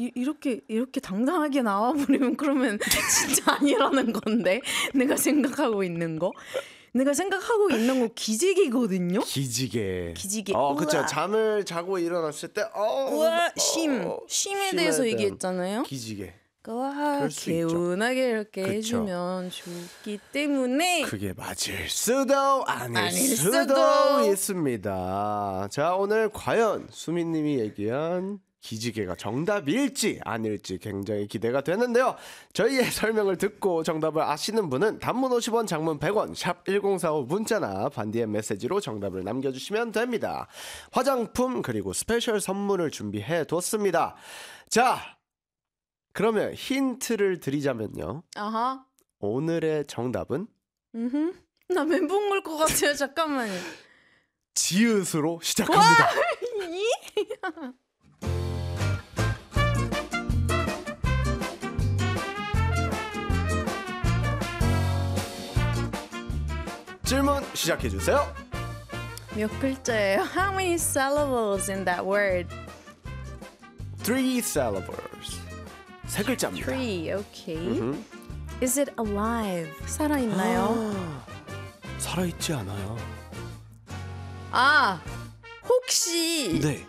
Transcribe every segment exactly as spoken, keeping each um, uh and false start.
이, 이렇게 이렇게 당당하게 나와버리면 그러면 진짜 아니라는 건데 내가 생각하고 있는 거 내가 생각하고 있는 거 기지개거든요. 기지개. 기지개. 어, 그렇죠. 잠을 자고 일어났을 때, 어, 우와, 어, 심, 어, 심에 대해서 대한 얘기했잖아요. 기지개. 와, 개운하게 이렇게 그쵸. 해주면 좋기 때문에 그게 맞을 수도 아닐, 아닐 수도, 수도 있습니다. 자, 오늘 과연 수민님이 얘기한 기지개가 정답일지 아닐지 굉장히 기대가 되는데요. 저희의 설명을 듣고 정답을 아시는 분은 단문 오십 원, 장문 백 원, 샵 일공사오 문자나 반디엠 메시지로 정답을 남겨주시면 됩니다. 화장품 그리고 스페셜 선물을 준비해뒀습니다. 자, 그러면 힌트를 드리자면요. 아하. 오늘의 정답은 음흠. 나 멘붕 올 것 같아요. 잠깐만요. 지읒으로 시작합니다. 질문 시작해주세요. 몇 글자예요? How many syllables in that word? Three syllables. 세 글자입니다. Three, okay. 음흠. Is it alive? 살아있나요? 아, 살아있지 않아요. 아, 혹시 네.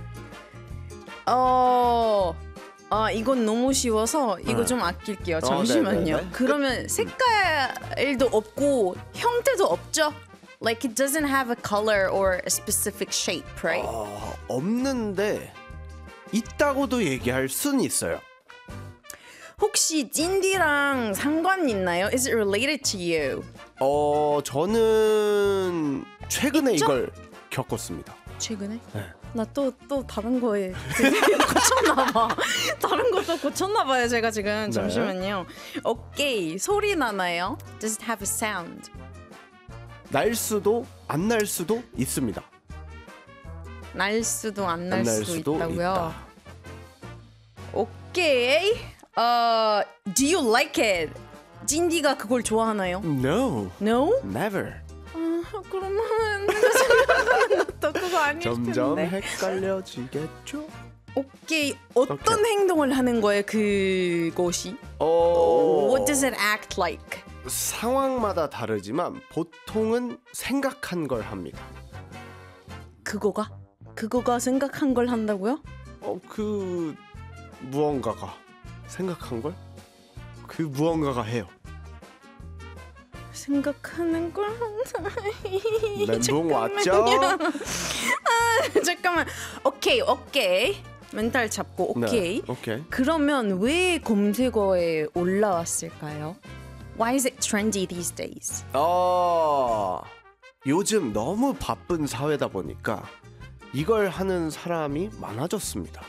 어... 아, 이건 너무 쉬워서 이거 네. 좀 아낄게요. 어, 잠시만요. 네, 네, 네. 그러면 색깔도 없고 형태도 없죠? Like it doesn't have a color or a specific shape, right? 어, 없는데 있다고도 얘기할 순 있어요. 혹시 찐디랑 상관 있나요? Is it related to you? 어, 저는 최근에 있죠? 이걸 겪었습니다. 최근에? 네. 나 또 또 다른 거에 고쳤나 봐. 다른 것도 고쳤나 봐요. 제가 지금 잠시만요. 오케이. 소리 나나요? Does it have a sound? 날 수도 안 날 수도 있습니다. 날 수도 안 날 안 날 수도, 수도 있다고요. 있다. 오케이. 어, do you like it? 찐디가 그걸 좋아하나요? No, No? never. 아, 그러면 내가 생각하는 것도 그거 아닐 점점 텐데. 헷갈려지겠죠? 오케이. 어떤 오케이. 행동을 하는 거예요? 그것이? 어, What does it act like? 상황마다 다르지만 보통은 생각한 걸 합니다. 그거가? 그거가 생각한 걸 한다고요? 어, 그 무언가가 생각한 걸? 그 무언가가 해요. 생각하는 걸 멘붕 왔죠? 아, 잠깐만. 오케이, 오케이. 멘탈 잡고 오케이. 네, 오케이. 그러면 왜 검색어에 올라왔을까요? Why is it trendy these days? 어, 요즘 너무 바쁜 사회다 보니까 이걸 하는 사람이 많아졌습니다.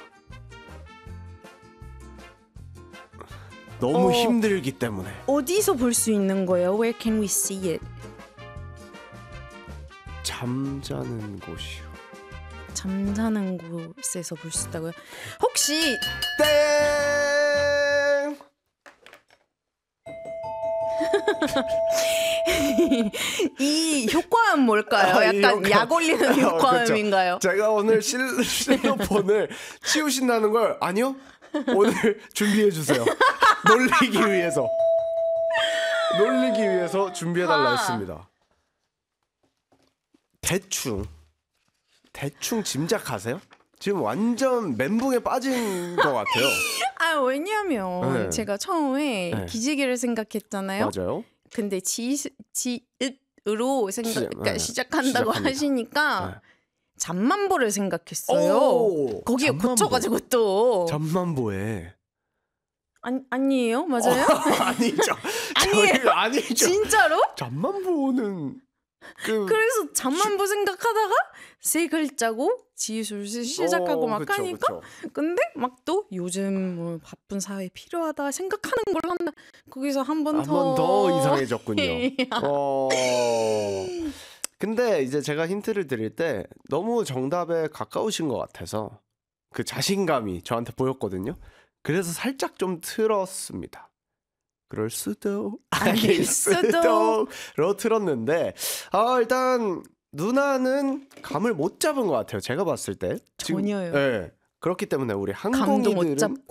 너무 어, 힘들기 때문에. 어디서 볼 수 있는 거예요? Where can we see it? 잠자는 곳이요. 잠자는 곳에서 볼 수 있다고요? 혹시 땡! 이 효과음 뭘까요? 아, 이 약간 효과- 약 올리는 어, 효과음인가요? 그렇죠. 제가 오늘 실, 실로폰을 치우신다는 걸 아니요? 오늘 준비해 주세요. 놀리기 위해서. 놀리기 위해서 준비해달라 아. 했습니다. 대충 대충 짐작하세요? 지금 완전 멘붕에 빠진 것 같아요. 아, 왜냐면 네. 제가 처음에 네. 기지개를 생각했잖아요. 맞아요. 근데 지 지읒으로 생각 시작, 그러니까 네. 시작한다고 시작합니다. 하시니까 네. 잠만보를 생각했어요. 오, 거기에 잠만보. 고쳐가지고 또 잠만보에 아니, 아니에요? 맞아요? 아니죠. 아니에요. 저희 아니죠. 진짜로? 잠만보는 그 그래서 잠만보 생각하다가 세 글자고 지읒을 시작하고 어, 막 그쵸, 하니까 그쵸. 근데 막 또 요즘 뭐 바쁜 사회 필요하다 생각하는 걸 한다. 거기서 한 번 한 더 번 더 이상해졌군요. 어. 근데 이제 제가 힌트를 드릴 때 너무 정답에 가까우신 것 같아서 그 자신감이 저한테 보였거든요. 그래서 살짝 좀 틀었습니다. 그럴 수도 아닐 수도로 틀었는데 아, 일단 누나는 감을 못 잡은 것 같아요. 제가 봤을 때 지금, 전혀요. 네, 그렇기 때문에 우리 감도 못 항공이들은 잡고